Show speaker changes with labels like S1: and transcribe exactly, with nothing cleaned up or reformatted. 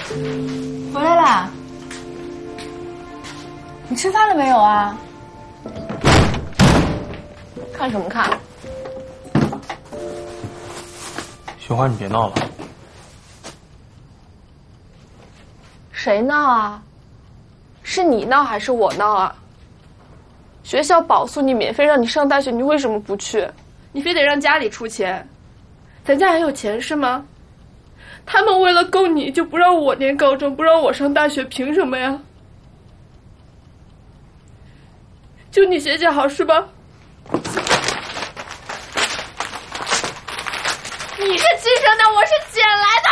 S1: 回来啦！你吃饭了没有啊？
S2: 看什么看？
S3: 雪花，你别闹了。
S2: 谁闹啊？是你闹还是我闹啊？学校保送你，免费让你上大学，你为什么不去？你非得让家里出钱？咱家还有钱是吗？他们为了够你就不让我念高中，不让我上大学，凭什么呀？就你学习好是吧？你是亲生的，我是捡来的。